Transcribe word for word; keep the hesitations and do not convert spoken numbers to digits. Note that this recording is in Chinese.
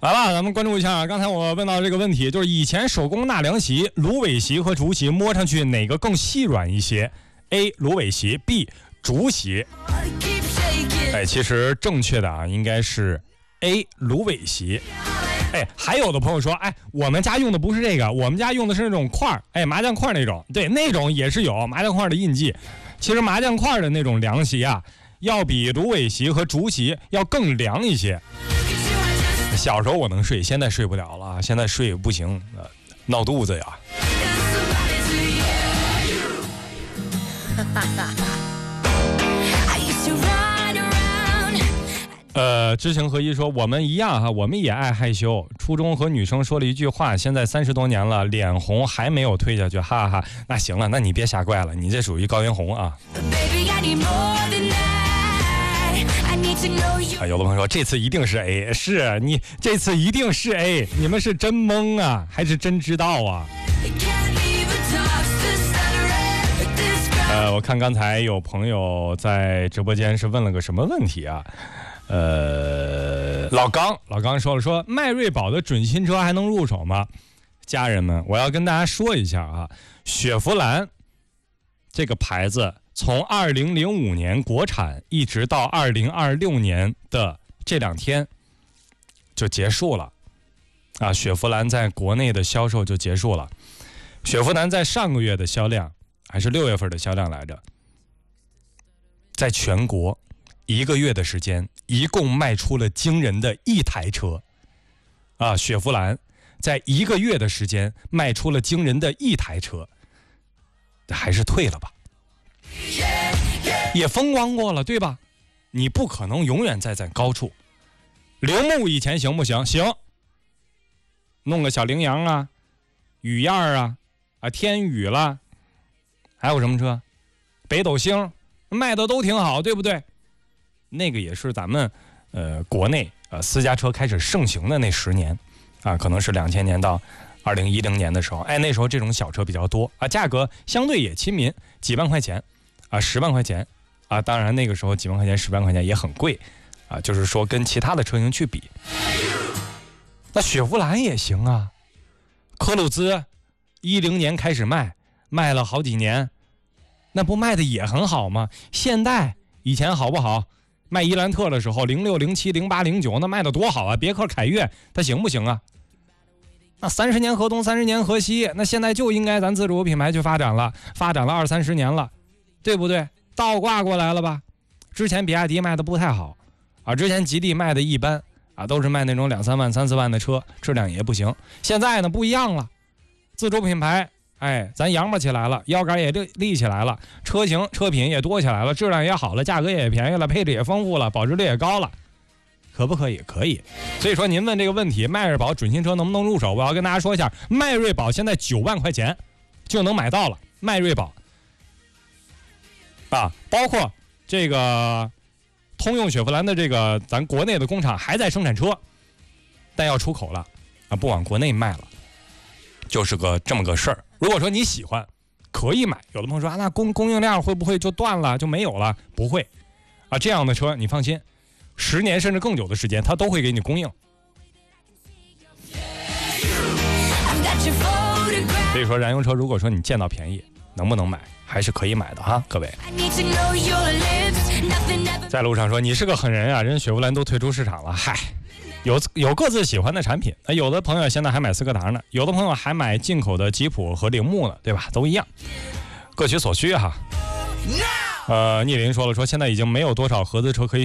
来吧，咱们关注一下，刚才我问到这个问题，就是以前手工纳凉席，芦苇席和竹席摸上去哪个更细软一些 ？A. 芦苇席 ，B. 竹席。哎，其实正确的啊，应该是 A. 芦苇席。哎，还有的朋友说，哎，我们家用的不是这个，我们家用的是那种块儿，哎，麻将块那种，对，那种也是有麻将块的印记。其实麻将块的那种凉席啊，要比芦苇席和竹席要更凉一些。小时候我能睡，现在睡不了了，现在睡不行，呃、闹肚子呀。呃，知行合一说，我们一样哈，我们也爱害羞。初中和女生说了一句话，现在三十多年了，脸红还没有退下去，哈哈。那行了，那你别瞎怪了，你这属于高原红啊。啊，有的朋友说这次一定是 A， 是你这次一定是 A， 你们是真懵啊，还是真知道啊？呃，我看刚才有朋友在直播间是问了个什么问题啊？呃，老刚，老刚说了说迈锐宝的准新车还能入手吗？家人们，我要跟大家说一下啊，雪佛兰这个牌子从二零零五年国产一直到二零二六年的这两天就结束了啊，雪佛兰在国内的销售就结束了。雪佛兰在上个月的销量还是六月份的销量来着，在全国一个月的时间一共卖出了惊人的一台车啊，雪佛兰在一个月的时间卖出了惊人的一台车，还是退了吧，也风光过了，对吧？你不可能永远在在高处。铃木以前行不行？行，弄个小羚羊啊，雨燕啊，啊天宇了，还有什么车？北斗星卖的都挺好，对不对？那个也是咱们呃国内呃私家车开始盛行的那十年啊，可能是两千年到二零一零年的时候，哎，那时候这种小车比较多啊，价格相对也亲民，几万块钱啊，十万块钱啊，当然那个时候几万块钱、十万块钱也很贵啊，就是说跟其他的车型去比，那雪佛兰也行啊，科鲁兹一零年开始卖，卖了好几年，那不卖的也很好吗？现代以前好不好？卖伊兰特的时候，零六、零七、零八、零九，那卖的多好啊！别克凯越它行不行啊？那三十年河东，三十年河西，那现在就应该咱自主品牌去发展了，发展了二三十年了，对不对？倒挂过来了吧？之前比亚迪卖的不太好啊，之前吉利卖的一般啊，都是卖那种两三万、三四万的车，质量也不行。现在呢不一样了，自主品牌。哎，咱扬巴起来了，腰杆也立起来了，车型车品也多起来了，质量也好了，价格也便宜了，配置也丰富了，保值率也高了，可不可以？可以。所以说您问这个问题，迈锐宝准新车能不能入手？我要跟大家说一下，迈锐宝现在九万块钱就能买到了。迈锐宝啊，包括这个通用雪佛兰的这个咱国内的工厂还在生产车，但要出口了啊，不往国内卖了，就是个这么个事儿。如果说你喜欢，可以买。有的朋友说啊，那供供应量会不会就断了，就没有了？不会，啊，这样的车你放心，十年甚至更久的时间，它都会给你供应。所以说，燃油车如果说你见到便宜，能不能买，还是可以买的哈，各位。在路上说你是个狠人啊，人雪佛兰都退出市场了，嗨。有有各自喜欢的产品，有的朋友现在还买斯柯达呢，有的朋友还买进口的吉普和铃木呢，对吧？都一样，各取所需哈。呃，聂林说了，说现在已经没有多少合资车可以